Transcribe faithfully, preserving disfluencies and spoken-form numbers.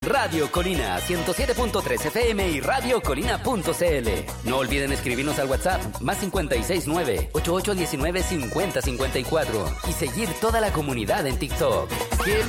Radio Colina ciento siete punto tres F M y radio colina punto c l. No olviden escribirnos al WhatsApp más cincuenta y seis nueve, ochenta y ocho diecinueve, cincuenta cincuenta y cuatro y seguir toda la comunidad en TikTok. ¡Qué